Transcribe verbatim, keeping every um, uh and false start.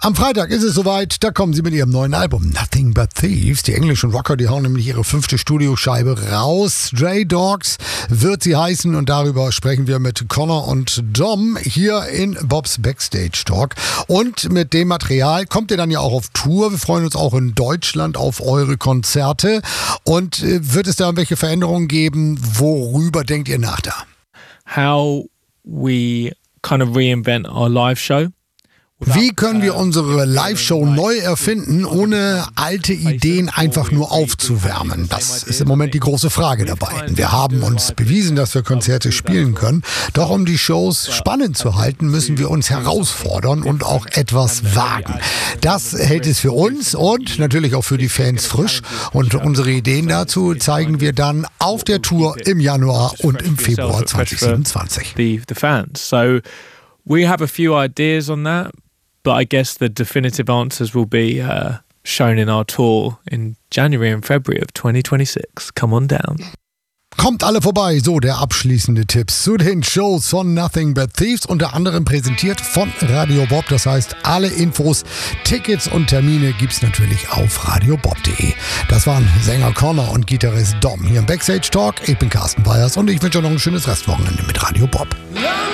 Am Freitag ist es soweit, da kommen sie mit ihrem neuen Album Nothing But Thieves. Die englischen Rocker, die hauen nämlich ihre fünfte Studioscheibe raus. Stray Dogs wird sie heißen und darüber sprechen wir mit Connor und Dom hier in Bobs Backstage Talk. Und mit dem Material kommt ihr dann ja auch auf Tour. Wir freuen uns auch in Deutschland auf eure Konzerte. Und äh, wird es da welche Veränderungen geben? Worüber denkt ihr nach da? How we kind of reinvent our live show. Wie können wir unsere Live-Show neu erfinden, ohne alte Ideen einfach nur aufzuwärmen? Das ist im Moment die große Frage dabei. Wir haben uns bewiesen, dass wir Konzerte spielen können. Doch um die Shows spannend zu halten, müssen wir uns herausfordern und auch etwas wagen. Das hält es für uns und natürlich auch für die Fans frisch. Und unsere Ideen dazu zeigen wir dann auf der Tour im Januar und im Februar zwanzig siebenundzwanzig. So we have a few ideas on that. But I guess the definitive answers will be uh, shown in our tour in January and February of twenty twenty-six. Come on down. Kommt alle vorbei, so der abschließende Tipps zu den Shows von Nothing But Thieves, unter anderem präsentiert von Radio Bob. Das heißt, alle Infos, Tickets und Termine gibt's natürlich auf radio bob punkt de. Das waren Sänger Connor und Gitarrist Dom hier im Backstage Talk. Ich bin Carsten Weyers und ich wünsche euch noch ein schönes Restwochenende mit Radio Bob.